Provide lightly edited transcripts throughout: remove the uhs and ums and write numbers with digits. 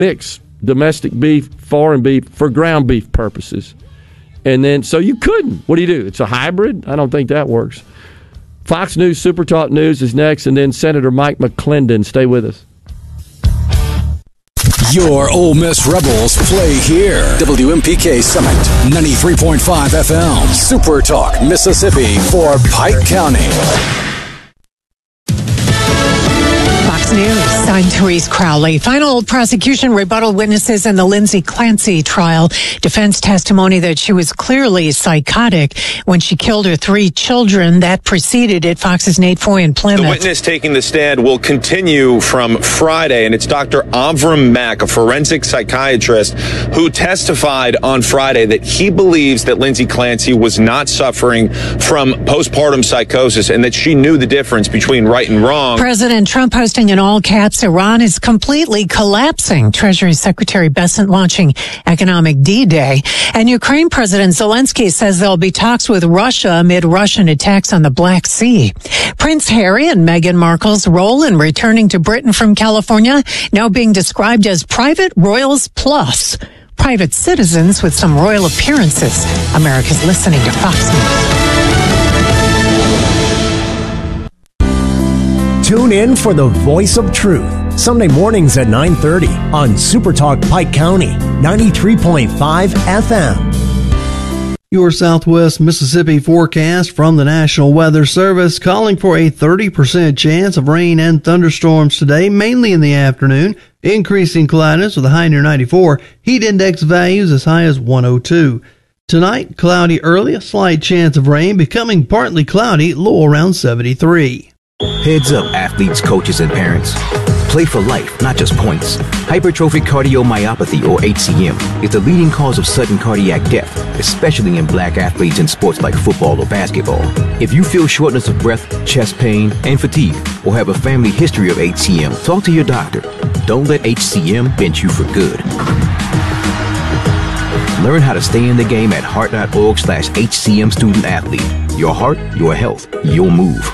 mix domestic beef, foreign beef for ground beef purposes. And then, so you couldn't. What do? It's a hybrid? I don't think that works. Fox News Super Talk News is next, and then Senator Mike McClendon. Stay with us. Your Ole Miss Rebels play here. WMPK Summit, 93.5 FM. Super Talk, Mississippi for Pike County. Fox News. I'm Therese Crowley. Final prosecution rebuttal witnesses in the Lindsay Clancy trial. Defense testimony that she was clearly psychotic when she killed her 3 children. That preceded it. Fox's Nate Foy in Plymouth. The witness taking the stand will continue from Friday, and it's Dr. Avram Mack, a forensic psychiatrist, who testified on Friday that he believes that Lindsay Clancy was not suffering from postpartum psychosis and that she knew the difference between right and wrong. President Trump posting in all caps, Iran is completely collapsing. Treasury Secretary Bessent launching economic D-Day. And Ukraine President Zelensky says there'll be talks with Russia amid Russian attacks on the Black Sea. Prince Harry and Meghan Markle's role in returning to Britain from California now being described as Private Royals Plus. Private citizens with some royal appearances. America's listening to Fox News. Tune in for the Voice of Truth, Sunday mornings at 9:30 on Super Talk Pike County, 93.5 FM. Your Southwest Mississippi forecast from the National Weather Service calling for a 30% chance of rain and thunderstorms today, mainly in the afternoon. Increasing cloudiness with a high near 94, heat index values as high as 102. Tonight, cloudy early, a slight chance of rain, becoming partly cloudy, low around 73. Heads up, athletes, coaches, and parents. Play for life, not just points. Hypertrophic cardiomyopathy, or HCM, is the leading cause of sudden cardiac death, especially in black athletes in sports like football or basketball. If you feel shortness of breath, chest pain, and fatigue, or have a family history of HCM, talk to your doctor. Don't let HCM bend you for good. Learn how to stay in the game at heart.org/HCM student athlete. Your heart, your health, your move.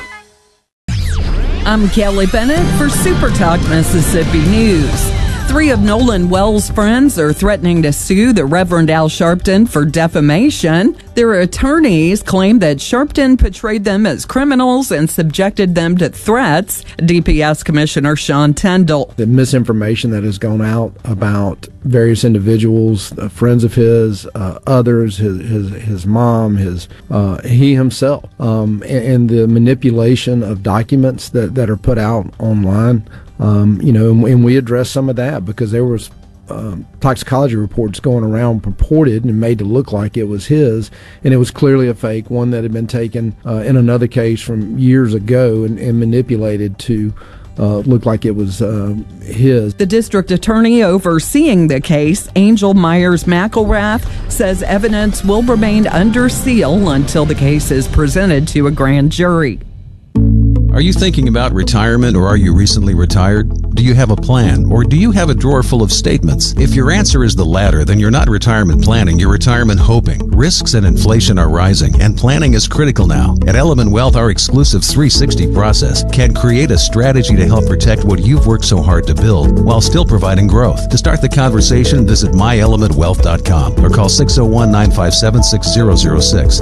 I'm Kelly Bennett for Super Talk Mississippi News. 3 of Nolan Wells' friends are threatening to sue the Reverend Al Sharpton for defamation. Their attorneys claim that Sharpton portrayed them as criminals and subjected them to threats. DPS Commissioner Sean Tyndall. The misinformation that has gone out about various individuals, friends of his, others, his mom, he himself, and the manipulation of documents that are put out online. And we addressed some of that because there was toxicology reports going around purported and made to look like it was his, and it was clearly a fake, one that had been taken in another case from years ago and manipulated to look like it was his. The district attorney overseeing the case, Angel Myers McElrath, says evidence will remain under seal until the case is presented to a grand jury. Are you thinking about retirement, or are you recently retired? Do you have a plan, or do you have a drawer full of statements? If your answer is the latter, then you're not retirement planning, you're retirement hoping. Risks and inflation are rising, and planning is critical now. At Element Wealth, our exclusive 360 process can create a strategy to help protect what you've worked so hard to build while still providing growth. To start the conversation, visit myelementwealth.com or call 601-957-6006,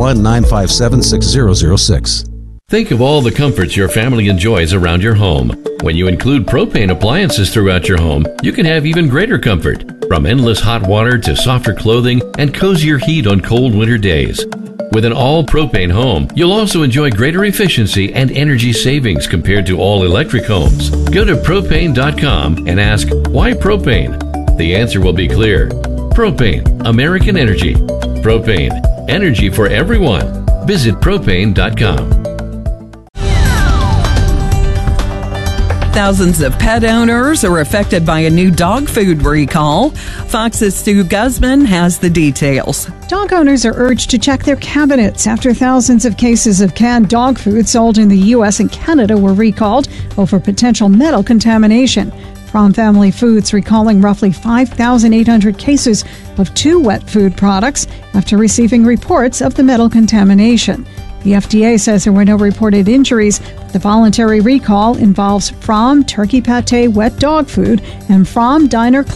601-957-6006. Think of all the comforts your family enjoys around your home. When you include propane appliances throughout your home, you can have even greater comfort. From endless hot water to softer clothing and cozier heat on cold winter days. With an all-propane home, you'll also enjoy greater efficiency and energy savings compared to all-electric homes. Go to propane.com and ask, why propane? The answer will be clear. Propane, American energy. Propane, energy for everyone. Visit propane.com. Thousands of pet owners are affected by a new dog food recall. Fox's Stu Guzman has the details. Dog owners are urged to check their cabinets after thousands of cases of canned dog food sold in the U.S. and Canada were recalled over potential metal contamination. Fromm Family Foods recalling roughly 5,800 cases of 2 wet food products after receiving reports of the metal contamination. The FDA says there were no reported injuries. The voluntary recall involves Fromm turkey pate wet dog food and Fromm Diner